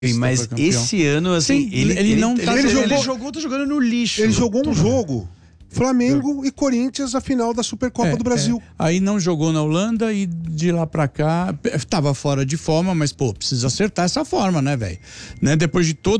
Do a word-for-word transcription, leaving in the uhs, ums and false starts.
Mas esse ano, assim, Sim, ele, ele ele não ele, tá ele, jogando- ele ele jogou, tá jogando no lixo. Ele jogou um jogo. Flamengo e Corinthians, a final da Supercopa É, do Brasil. é. Aí não jogou na Holanda e de lá pra cá tava fora de forma, mas pô, precisa acertar essa forma, né, velho? Né? Depois de todo